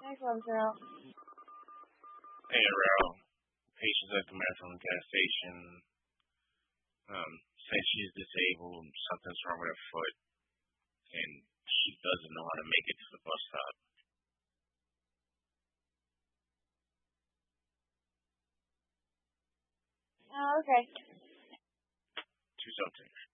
Excellent, Cheryl. Hey, Ralph. Patients that come out from the gas station says she's disabled, something's wrong with her foot, and she doesn't know how to make it to the bus stop. Oh, okay. To something.